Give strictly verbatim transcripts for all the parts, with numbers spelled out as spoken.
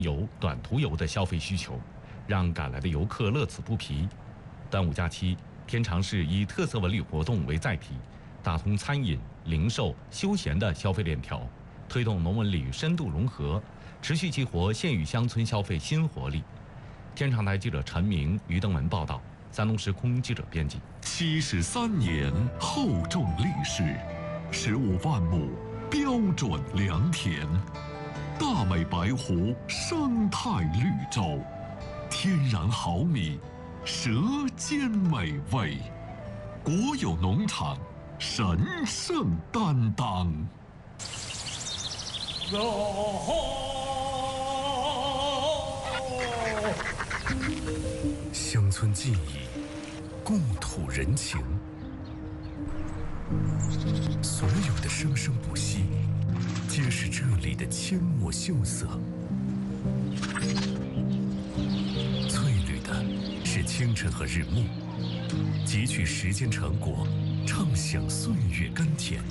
游、短途游的消费需求，让赶来的游客乐此不疲。端午假期，天长市以特色文旅活动为载体，打通餐饮、零售、休闲的消费链条，推动农文旅深度融合，持续激活县域乡村消费新活力。天长台记者陈明、于登文报道，山东时空记者编辑。 七十三年厚重历史，十五万亩标准良田，大美白湖生态绿洲，天然好米，舌尖美味，国有农场神圣担当。乡村记忆，故土人情，所有的生生不息，皆是这里的阡陌秀色。翠绿的是清晨和日暮，汲取时间成果，畅享岁月甘甜。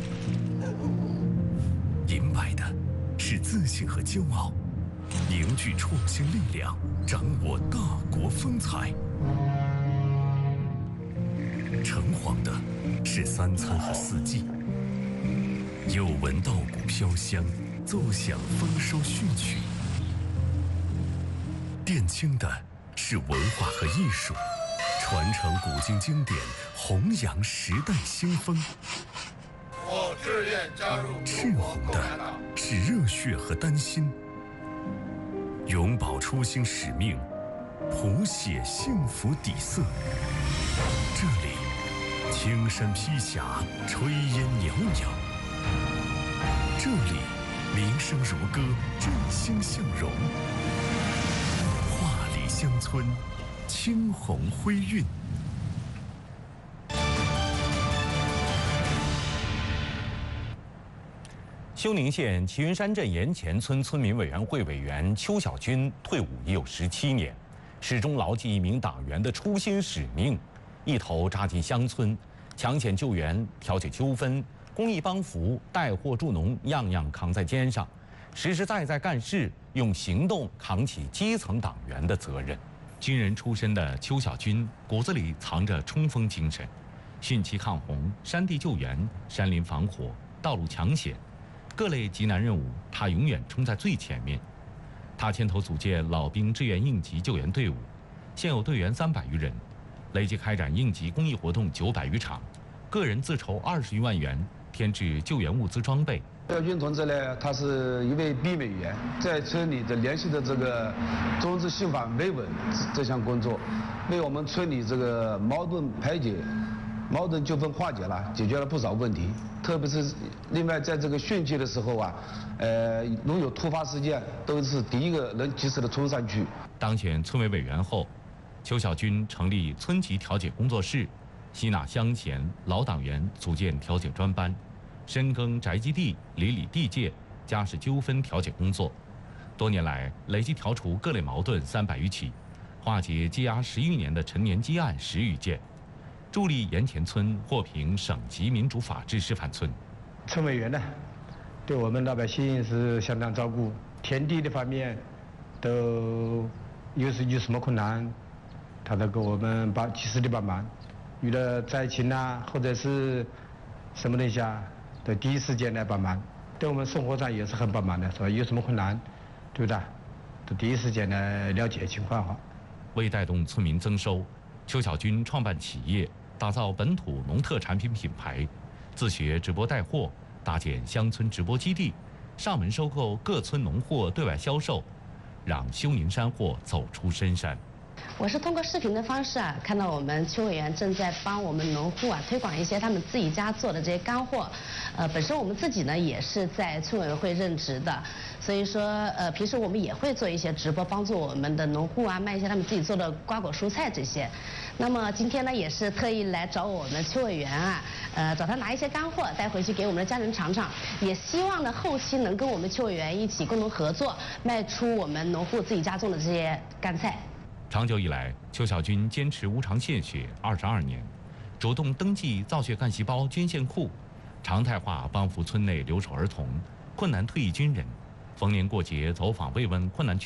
银白的是自信和骄傲，凝聚创新力量，掌握大国风采。橙黄的是三餐和四季，又闻稻谷飘香，奏响丰收序曲。靛青的是文化和艺术，传承古今经典，弘扬时代新风。 我志愿加入。 赤红的是热血和丹心，永葆初心使命，谱写幸福底色。这里青山披霞，炊烟袅袅；这里民生如歌，振兴向荣。画里乡村，青红辉韵。 休宁县齐云山镇盐前村村民委员会委员邱小军退伍已有十七年，始终牢记一名党员的初心使命，一头扎进乡村，抢险救援、调解纠纷、公益帮扶、带货助农，样样扛在肩上，实实在在干事，用行动扛起基层党员的责任。军人出身的邱小军骨子里藏着冲锋精神，汛期抗洪、山地救援、山林防火、道路抢险。各类急难任务，他永远冲在最前面。他牵头组建老兵志愿应急救援队伍，现有队员三百余人，累计开展应急公益活动九百余场，个人自筹二十余万元，添置救援物资装备。 廖军同志呢，他是一位避美员，在村里的联系的这个中治信访维稳这项工作，为我们村里这个矛盾排解、矛盾纠纷化解了，解决了不少问题。特别是另外在这个汛期的时候啊，呃，如有突发事件，都是第一个能及时的冲上去。 当选村委委员后，邱小军成立村级调解工作室，吸纳乡贤老党员，组建调解专班，深耕宅基地、邻里地界、家事纠纷调解工作。多年来，累计调除各类矛盾三百余起，化解积压十余年的陈年积案十余件。助力盐前村获评省级民主法治示范村。 村委员呢，对我们老百姓是相当照顾，田地的方面都有时有什么困难，他都给我们帮及时的帮忙。遇到灾情啊，或者是什么东西啊，都第一时间来帮忙。对我们生活上也是很帮忙的，是吧？有什么困难，对不对？都第一时间来了解情况哈。 为带动村民增收，邱小军创办企业，打造本土农特产品品牌，自学直播带货，搭建乡村直播基地，上门收购各村农货对外销售，让休宁山货走出深山。 我是通过视频的方式啊，看到我们邱委员正在帮我们农户啊推广一些他们自己家做的这些干货。呃，本身我们自己呢也是在村委员会任职的，所以说呃平时我们也会做一些直播，帮助我们的农户啊卖一些他们自己做的瓜果蔬菜这些。那么今天呢也是特意来找我们邱委员啊，呃找他拿一些干货带回去给我们的家人尝尝，也希望呢后期能跟我们邱委员一起共同合作，卖出我们农户自己家种的这些干菜。 长久以来，邱小军坚持无偿献血二十二年，主动登记造血干细胞捐献库，常态化帮扶村内留守儿童、困难退役军人，逢年过节走访慰问困难群。